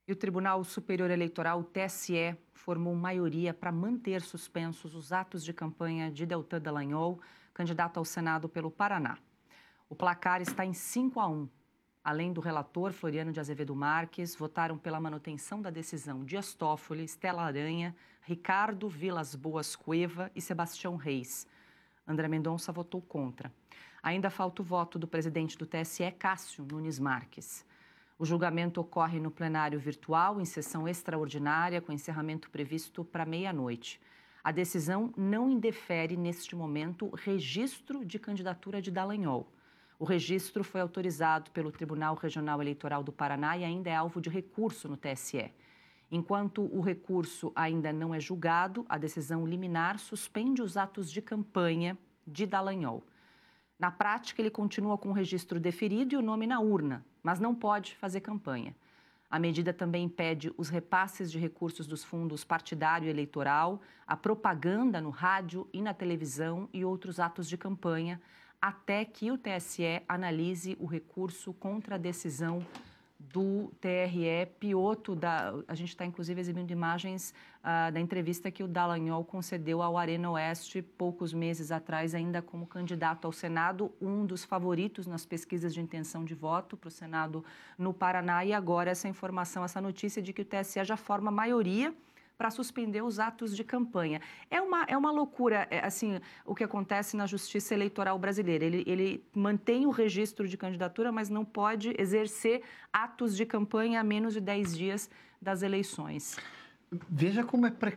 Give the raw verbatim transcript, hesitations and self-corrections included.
E o Tribunal Superior Eleitoral, o T S E, formou maioria para manter suspensos os atos de campanha de Deltan Dallagnol, candidato ao Senado pelo Paraná. O placar está em cinco a um. Além do relator, Floriano de Azevedo Marques, votaram pela manutenção da decisão Dias Toffoli, Estela Aranha, Ricardo Vilas Boas Cueva e Sebastião Reis. André Mendonça votou contra. Ainda falta o voto do presidente do T S E, Cássio Nunes Marques. O julgamento ocorre no plenário virtual, em sessão extraordinária, com encerramento previsto para meia-noite. A decisão não indefere, neste momento, registro de candidatura de Dallagnol. O registro foi autorizado pelo Tribunal Regional Eleitoral do Paraná e ainda é alvo de recurso no T S E. Enquanto o recurso ainda não é julgado, a decisão liminar suspende os atos de campanha de Dallagnol. Na prática, ele continua com o registro deferido e o nome na urna, mas não pode fazer campanha. A medida também impede os repasses de recursos dos fundos partidário e eleitoral, a propaganda no rádio e na televisão e outros atos de campanha, até que o T S E analise o recurso contra a decisão do T R E Piotto. Da, a gente está, inclusive, exibindo imagens uh, da entrevista que o Dallagnol concedeu ao Arena Oeste poucos meses atrás, ainda como candidato ao Senado, um dos favoritos nas pesquisas de intenção de voto para o Senado no Paraná. E agora essa informação, essa notícia de que o T S E já forma maioria para suspender os atos de campanha. É uma, é uma loucura, é, assim, o que acontece na Justiça Eleitoral brasileira. Ele, ele mantém o registro de candidatura, mas não pode exercer atos de campanha a menos de dez dias das eleições. Veja como é